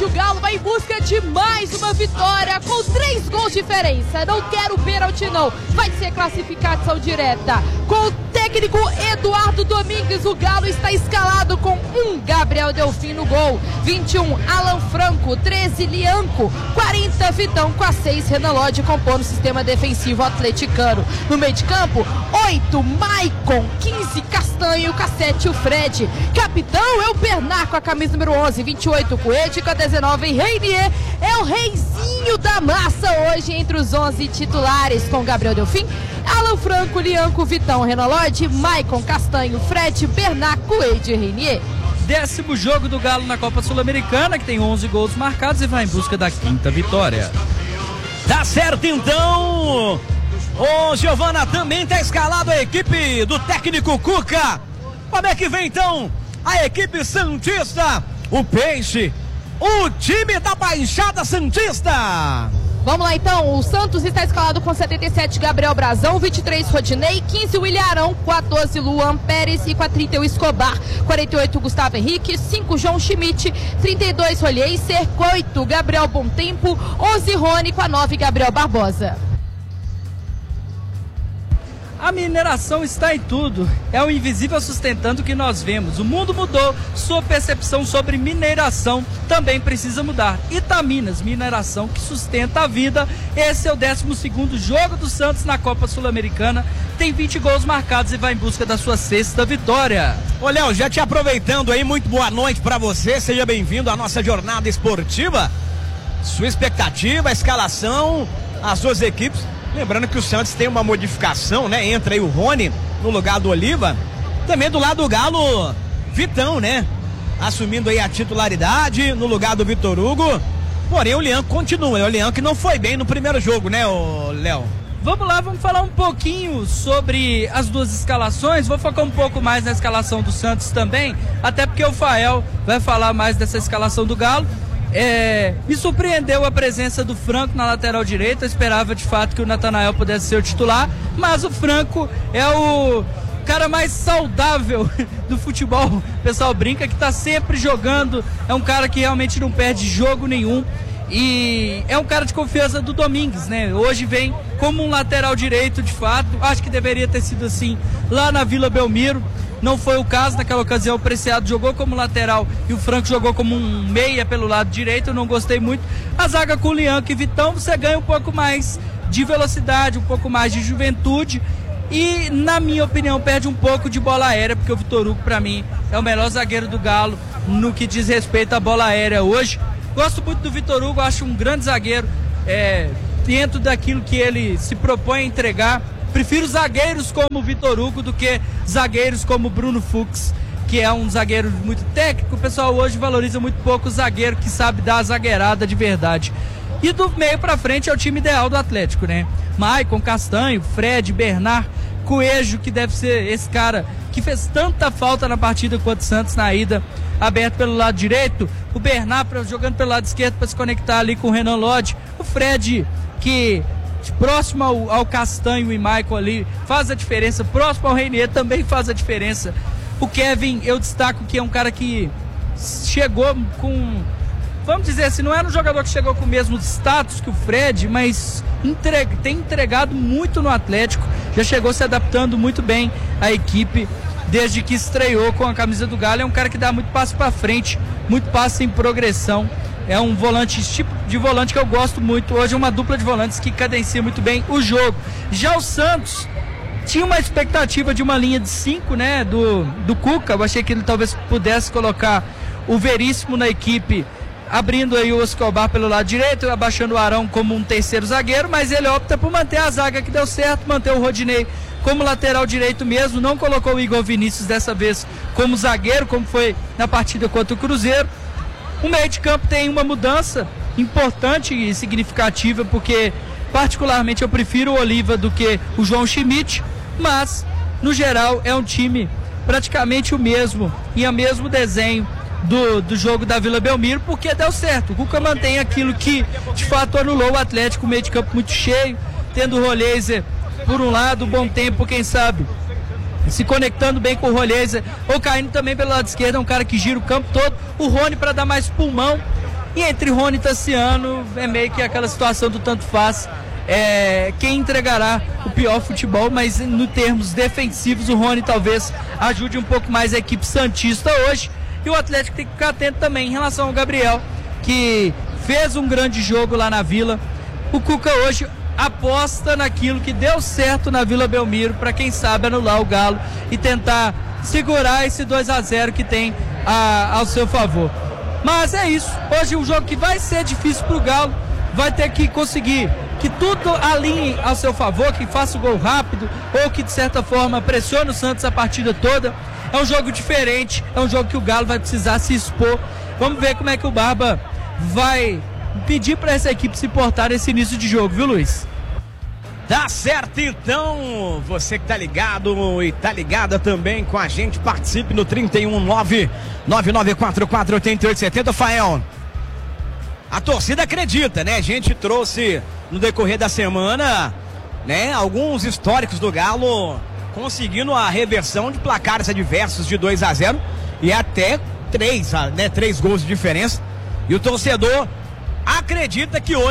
o Galo vai em busca de mais uma vitória com 3 gols de diferença. Não quero pênalti não, vai ser classificação direta. Com o técnico Eduardo Domingues, o Galo está escalado com 1 Gabriel Delfim no gol, 21 Alan Franco, 13 Lianco, 40 Vitão com a 6 Renan Lodge compondo o sistema defensivo atleticano. No meio de campo, 8 Maicon, 15 Castanho, com a 7 o Fred. Capitão é o Bernard com a camisa número 11, 28 Coelho, com a 19 Reinier. É o reizinho da massa hoje entre os 11 titulares, com Gabriel Delfim, Alan Franco, Lianco, Vitão, Renan Lodge, Maicon, Castanho, Fred, Bernard, Coelho e Reinier. 10º jogo do Galo na Copa Sul-Americana, que tem 11 gols marcados e vai em busca da 5ª vitória. Tá certo então. Ô Giovana, também tá escalado a equipe do técnico Cuca. Como é que vem então a equipe santista? O Peixe, o time da Baixada Santista. Vamos lá então, o Santos está escalado com 77 Gabriel Brazão, 23 Rodinei, 15 William Arão, com a 12 Luan Pérez e com a 31 Escobar, 48 Gustavo Henrique, 5 João Schmidt, 32 Rolheiser, 8 Gabriel Bontempo, 11 Rony com a 9 Gabriel Barbosa. A mineração está em tudo, é o invisível sustentando o que nós vemos. O mundo mudou, sua percepção sobre mineração também precisa mudar. Itaminas, mineração que sustenta a vida. Esse é o 12º jogo do Santos na Copa Sul-Americana. Tem 20 gols marcados e vai em busca da sua 6ª vitória. Ô Léo, já te aproveitando aí, muito boa noite para você, seja bem-vindo à nossa jornada esportiva. Sua expectativa, a escalação, as suas equipes. Lembrando que o Santos tem uma modificação, né? Entra aí o Rony no lugar do Oliva. Também do lado do Galo, Vitão, né? Assumindo aí a titularidade no lugar do Vitor Hugo. Porém, o Lianco continua. O Lianco que não foi bem no primeiro jogo, né, Léo? Vamos lá, vamos falar um pouquinho sobre as duas escalações. Vou focar um pouco mais na escalação do Santos também, até porque o Fael vai falar mais dessa escalação do Galo. Me surpreendeu a presença do Franco na lateral direita. Eu esperava de fato que o Natanael pudesse ser o titular, mas o Franco é o cara mais saudável do futebol. O pessoal brinca que tá sempre jogando, é um cara que realmente não perde jogo nenhum e é um cara de confiança do Domingues, né? Hoje vem como um lateral direito de fato, acho que deveria ter sido assim lá na Vila Belmiro. Não foi o caso, naquela ocasião o Preciado jogou como lateral e o Franco jogou como um meia pelo lado direito, eu não gostei muito. A zaga com o Lianco e Vitão, você ganha um pouco mais de velocidade, um pouco mais de juventude e, na minha opinião, perde um pouco de bola aérea, porque o Vitor Hugo, para mim, é o melhor zagueiro do Galo no que diz respeito à bola aérea hoje. Gosto muito do Vitor Hugo, acho um grande zagueiro, dentro daquilo que ele se propõe a entregar. Prefiro zagueiros como o Vitor Hugo do que zagueiros como o Bruno Fux, que é um zagueiro muito técnico. O pessoal hoje valoriza muito pouco o zagueiro que sabe dar a zagueirada de verdade. E do meio pra frente é o time ideal do Atlético, né? Maicon, Castanho, Fred, Bernard, Coelho, que deve ser esse cara que fez tanta falta na partida quanto o Santos na ida, aberto pelo lado direito. O Bernard jogando pelo lado esquerdo para se conectar ali com o Renan Lodge. O Fred, que próximo ao Castanho e Maicon ali, faz a diferença. Próximo ao Reinier também faz a diferença. O Kevin, eu destaco que é um cara que chegou com, vamos dizer assim, não era um jogador que chegou com o mesmo status que o Fred, mas tem entregado muito no Atlético, já chegou se adaptando muito bem à equipe desde que estreou com a camisa do Galo. É um cara que dá muito passo para frente, muito passo em progressão. É um volante, esse tipo de volante que eu gosto muito. Hoje é uma dupla de volantes que cadencia muito bem o jogo. Já o Santos tinha uma expectativa de uma linha de 5, né, do Cuca. Eu achei que ele talvez pudesse colocar o Veríssimo na equipe, abrindo aí o Escobar pelo lado direito, abaixando o Arão como um terceiro zagueiro, mas ele opta por manter a zaga que deu certo, manter o Rodinei como lateral direito mesmo, não colocou o Igor Vinícius dessa vez como zagueiro, como foi na partida contra o Cruzeiro. O meio de campo tem uma mudança importante e significativa, porque particularmente eu prefiro o Oliva do que o João Schmidt, mas no geral é um time praticamente o mesmo e o mesmo desenho do jogo da Vila Belmiro, porque deu certo. O Cuca mantém aquilo que de fato anulou o Atlético, o meio de campo muito cheio, tendo o Rolheiser por um lado, bom tempo, quem sabe se conectando bem com o Rolheiser, ou caindo também pelo lado esquerdo, é um cara que gira o campo todo. O Rony para dar mais pulmão, E entre Rony e Tassiano é meio que aquela situação do tanto faz. Quem entregará o pior futebol, mas no termos defensivos o Rony talvez ajude um pouco mais a equipe santista hoje. E o Atlético tem que ficar atento também em relação ao Gabriel, que fez um grande jogo lá na Vila. O Cuca hoje aposta naquilo que deu certo na Vila Belmiro para quem sabe anular o Galo e tentar segurar esse 2-0 que tem ao seu favor. Mas é isso, hoje um jogo que vai ser difícil pro Galo, vai ter que conseguir que tudo alinhe ao seu favor, que faça o gol rápido ou que de certa forma pressione o Santos a partida toda. É um jogo diferente, é um jogo que o Galo vai precisar se expor. Vamos ver como é que o Barba vai pedir para essa equipe se portar nesse início de jogo, viu, Luiz? Tá certo, então, você que tá ligado e tá ligada também com a gente, participe no 319-9944-8870, Fael. A torcida acredita, né? A gente trouxe no decorrer da semana, né, alguns históricos do Galo conseguindo a reversão de placares adversos de 2-0 e até 3 gols de diferença. E o torcedor acredita que hoje